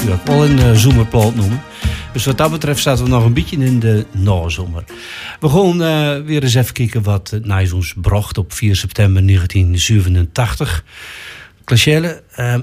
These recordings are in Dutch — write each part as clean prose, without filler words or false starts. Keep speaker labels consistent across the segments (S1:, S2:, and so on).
S1: u ook wel een zomerplant noemen. Dus wat dat betreft staat we nog een beetje in de nazomer. We gaan weer eens even kijken wat Nijs ons bracht op 4 september 1987. Klaasjelle,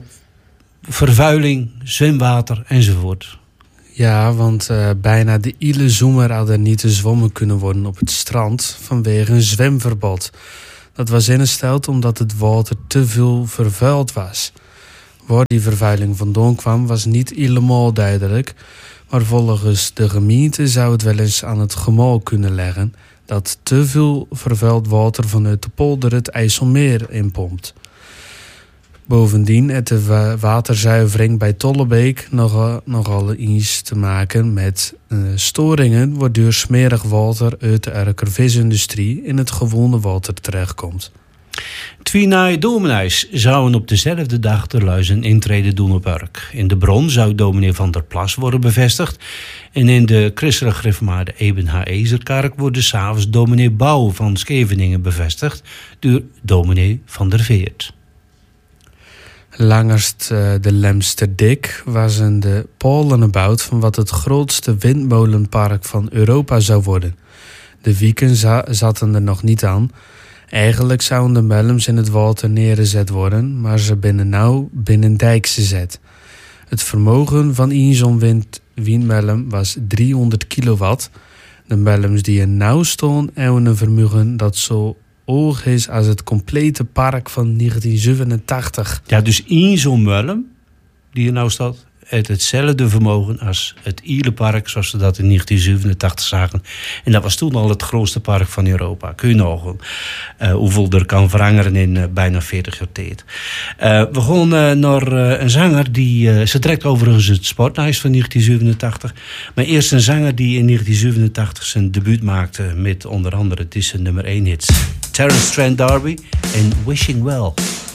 S1: vervuiling, zwemwater enzovoort.
S2: Ja, want bijna de hele zomer had er niet te zwemmen kunnen worden op het strand vanwege een zwemverbod. Dat was ingesteld omdat het water te veel vervuild was. Waar die vervuiling vandaan kwam was niet helemaal duidelijk, maar volgens de gemeente zou het wel eens aan het gemaal kunnen leggen dat te veel vervuild water vanuit de polder het IJsselmeer inpompt. Bovendien heeft de waterzuivering bij Tollebeek nogal iets te maken met storingen waardoor smerig water uit de erkervisindustrie in het gewone water terechtkomt.
S1: Twee nieuwe dominees zouden op dezelfde dag de luizen intreden doen op Urk. In de Bron zou dominee Van der Plas worden bevestigd. En in de christelijk gereformeerde Eben H. Ezerkerk wordt 's avonds dominee Bouw van Scheveningen bevestigd door dominee Van der Veert.
S2: Langerst de Lemsterdik was de polenbouw van wat het grootste windmolenpark van Europa zou worden. De wieken zaten er nog niet aan. Eigenlijk zouden de melms in het water neergezet worden, maar ze binnen nou binnen dijk gezet. Het vermogen van zo'n windmelm was 300 kilowatt. De melms die er nou stonden hebben een vermogen dat zo hoog is als het complete park van 1987.
S1: Ja, dus zo'n melm die er nou staat, heeft hetzelfde vermogen als het Ielenpark zoals we dat in 1987 zagen. En dat was toen al het grootste park van Europa. Kun je nog hoeveel er kan veranderen in bijna 40 jaar tijd. We gaan naar een zanger die... ze trekt overigens het Sporthuis van 1987. Maar eerst een zanger die in 1987 zijn debuut maakte met onder andere, het is een nummer 1 hit. Terence Trent D'Arby en Wishing Well.